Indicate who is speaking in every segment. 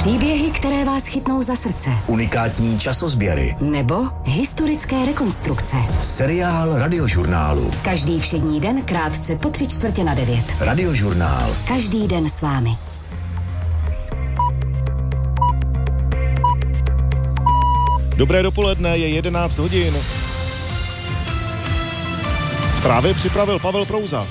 Speaker 1: Příběhy, které vás chytnou za srdce.
Speaker 2: Unikátní časozběry.
Speaker 1: Nebo historické rekonstrukce.
Speaker 2: Seriál Radiožurnálu.
Speaker 1: Každý všední den krátce po 8:45.
Speaker 2: Radiožurnál.
Speaker 1: Každý den s vámi.
Speaker 3: Dobré dopoledne, je 11 hodin. Zprávy připravil Pavel Prouza.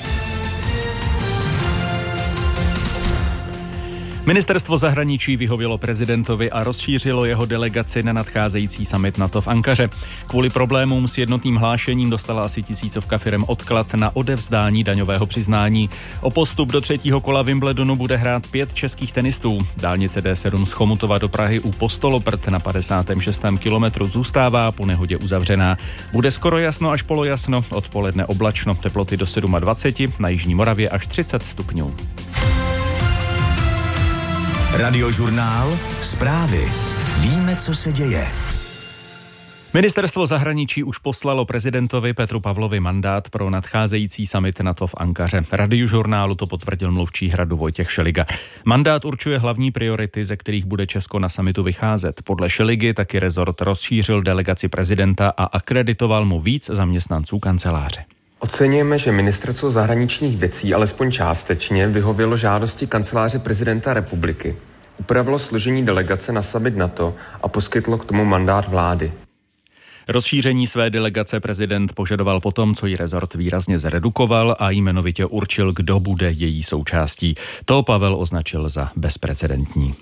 Speaker 3: Ministerstvo zahraničí vyhovělo prezidentovi a rozšířilo jeho delegaci na nadcházející summit NATO v Ankaře. Kvůli problémům s jednotným hlášením dostala asi 1000 firem odklad na odevzdání daňového přiznání. O postup do třetího kola Wimbledonu bude hrát 5 českých tenistů. Dálnice D7 z Chomutova do Prahy u Postoloprt na 56. kilometru zůstává po nehodě uzavřená. Bude skoro jasno až polojasno, odpoledne oblačno, teploty do 27, na jižní Moravě až 30 stupňů.
Speaker 2: Radiožurnál. Zprávy. Víme, co se děje.
Speaker 3: Ministerstvo zahraničí už poslalo prezidentovi Petru Pavlovi mandát pro nadcházející summit NATO v Ankaře. Radiožurnálu to potvrdil mluvčí Hradu Vojtěch Šeliga. Mandát určuje hlavní priority, ze kterých bude Česko na summitu vycházet. Podle Šeligy taky rezort rozšířil delegaci prezidenta a akreditoval mu víc zaměstnanců kanceláře.
Speaker 4: Oceňujeme, že Ministerstvo zahraničních věcí alespoň částečně vyhovělo žádosti kanceláře prezidenta republiky, upravilo složení delegace na summit NATO a poskytlo k tomu mandát vlády.
Speaker 3: Rozšíření své delegace prezident požadoval potom, co ji rezort výrazně zredukoval a jmenovitě určil, kdo bude její součástí. To Pavel označil za bezprecedentní.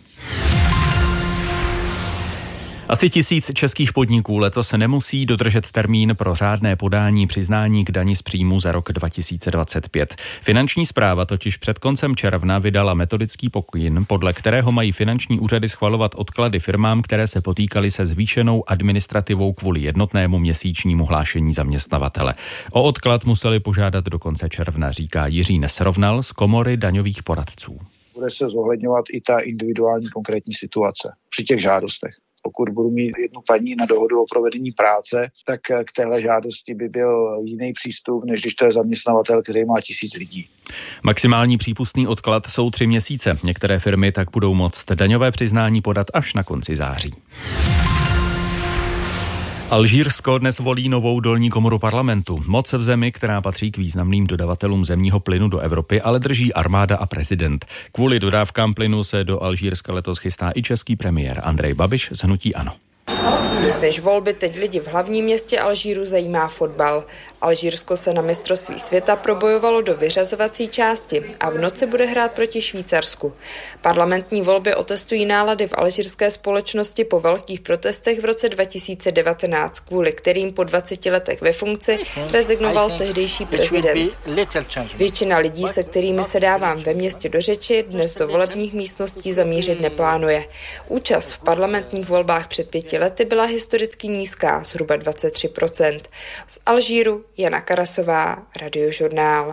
Speaker 3: Asi 1000 českých podniků letos nemusí dodržet termín pro řádné podání přiznání k dani z příjmu za rok 2025. Finanční správa totiž před koncem června vydala metodický pokyn, podle kterého mají finanční úřady schvalovat odklady firmám, které se potýkaly se zvýšenou administrativou kvůli jednotnému měsíčnímu hlášení zaměstnavatele. O odklad museli požádat do konce června, říká Jiří Nesrovnal z Komory daňových poradců.
Speaker 5: Bude se zohledňovat i ta individuální konkrétní situace při těch žádostech. Pokud budu mít jednu paní na dohodu o provedení práce, tak k téhle žádosti by byl jiný přístup, než když to je zaměstnavatel, který má 1000 lidí.
Speaker 3: Maximální přípustný odklad jsou 3 měsíce. Některé firmy tak budou moct daňové přiznání podat až na konci září. Alžírsko dnes volí novou dolní komoru parlamentu. Moc v zemi, která patří k významným dodavatelům zemního plynu do Evropy, ale drží armáda a prezident. Kvůli dodávkám plynu se do Alžírska letos chystá i český premiér Andrej Babiš z hnutí ANO.
Speaker 6: Víc než volby teď lidi v hlavním městě Alžíru zajímá fotbal. Alžírsko se na mistrovství světa probojovalo do vyřazovací části a v noci bude hrát proti Švýcarsku. Parlamentní volby otestují nálady v alžírské společnosti po velkých protestech v roce 2019, kvůli kterým po 20 letech ve funkci rezignoval tehdejší prezident. Většina lidí, se kterými se dávám ve městě do řeči, dnes do volebních místností zamířit neplánuje. Účast v parlamentních volbách před 5 lety byla historicky nízká, zhruba 23%. Z Alžíru Jana Karasová, Radiožurnál.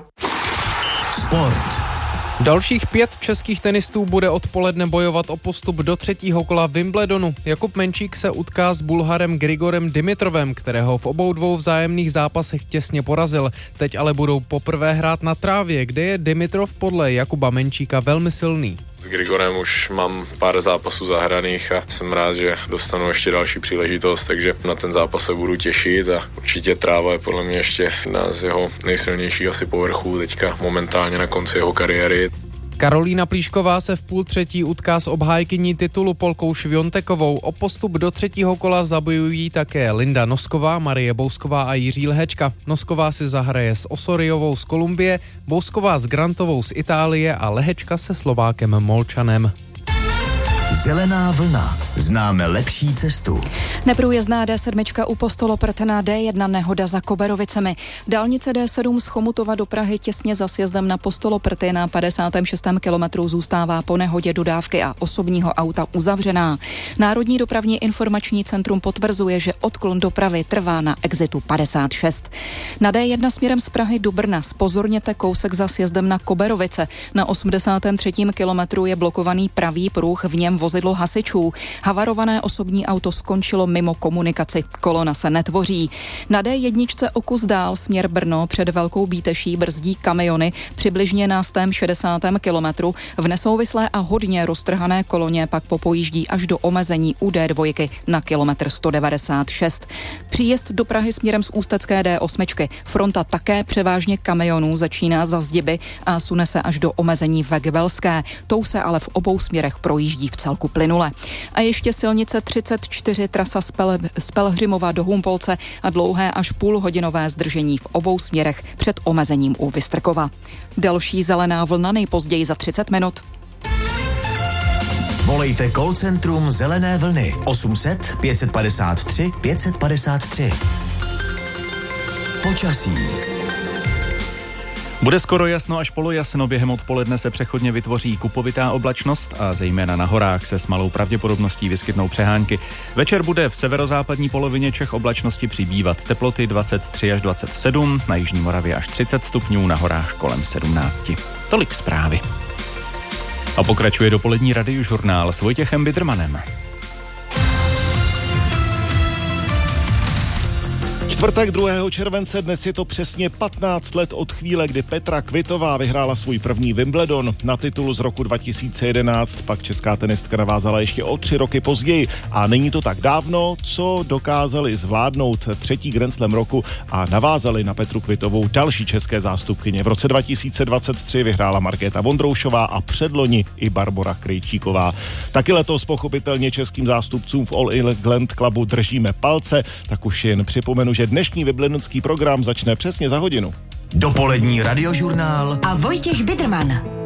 Speaker 2: Sport.
Speaker 7: Dalších 5 českých tenistů bude odpoledne bojovat o postup do třetího kola Wimbledonu. Jakub Menčík se utká s Bulharem Grigorem Dimitrovem, kterého v obou dvou vzájemných zápasech těsně porazil. Teď ale budou poprvé hrát na trávě, kde je Dimitrov podle Jakuba Menčíka velmi silný.
Speaker 8: S Grigorem už mám pár zápasů zahraných a jsem rád, že dostanu ještě další příležitost, takže na ten zápas se budu těšit a určitě tráva je podle mě ještě jedna z jeho nejsilnějších asi povrchů teďka momentálně na konci jeho kariéry.
Speaker 7: Karolína Plíšková se v 2:30 utká s obhájkyní titulu Polkou Šviontekovou. O postup do třetího kola zabojují také Linda Nosková, Marie Bousková a Jiří Lhečka. Nosková si zahraje s Osoriovou z Kolumbie, Bousková s Grantovou z Itálie a Lhečka se Slovákem Molčanem.
Speaker 2: Zelená vlna. Známe lepší cestu.
Speaker 9: Neprůjezdná D7 u Postoloprt na D1 nehoda za Koberovicemi. Dálnice D7 z Chomutova do Prahy těsně za sjezdem na Postoloprty na 56. kilometru zůstává po nehodě dodávky a osobního auta uzavřená. Národní dopravní informační centrum potvrzuje, že odklon dopravy trvá na exitu 56. Na D1 směrem z Prahy do Brna zpozorněte kousek za sjezdem na Koberovice. Na 83. kilometru je blokovaný pravý pruh, v něm vozidlo hasičů. Havarované osobní auto skončilo mimo komunikaci. Kolona se netvoří. Na D1 o kus dál směr Brno před Velkou Bíteší brzdí kamiony přibližně na 160. kilometru. V nesouvislé a hodně roztrhané koloně pak popojíždí až do omezení u D2 na kilometr 196. Příjezd do Prahy směrem z ústecké D8. Fronta také převážně kamionů začíná za Zdiby a sune se až do omezení ve Gebelské. Tou se ale v obou směrech projíždí v celku plynule. A ještě silnice 34 trasa z Pelhřimova do Humpolce a dlouhé až půlhodinové zdržení v obou směrech před omezením u Vystrkova. Další zelená vlna nejpozději za 30 minut.
Speaker 2: Volejte call centrum Zelené vlny 800 553 553. Počasí.
Speaker 3: Bude skoro jasno až polojasno, během odpoledne se přechodně vytvoří kupovitá oblačnost a zejména na horách se s malou pravděpodobností vyskytnou přehánky. Večer bude v severozápadní polovině Čech oblačnosti přibývat, teploty 23 až 27, na jižní Moravě až 30 stupňů, na horách kolem 17. Tolik zprávy. A pokračuje dopolední radiožurnál s Vojtěchem Bidermanem.
Speaker 10: Čtvrtek 2. července, dnes je to přesně 15 let od chvíle, kdy Petra Kvitová vyhrála svůj první Wimbledon. Na titul z roku 2011 pak česká tenistka navázala ještě o 3 roky později. A není to tak dávno, co dokázali zvládnout třetí Grand Slam roku a navázali na Petru Kvitovou další české zástupkyně. V roce 2023 vyhrála Markéta Vondroušová a předloni i Barbora Krejčíková. Taky letos pochopitelně českým zástupcům v All England Clubu držíme palce, tak už jen připomenu, že dnešní wimbledonský program začne přesně za hodinu.
Speaker 2: Dopolední radiožurnál
Speaker 1: a Vojtěch Biderman.